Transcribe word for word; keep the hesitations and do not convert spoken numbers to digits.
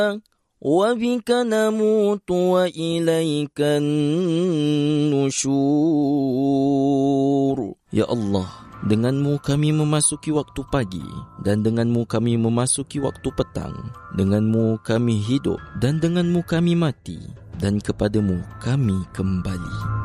وبك نموت وإليك النشور. Ya Allah, denganmu kami memasuki waktu pagi dan denganmu kami memasuki waktu petang. Denganmu kami hidup dan denganmu kami mati, dan kepadamu kami kembali.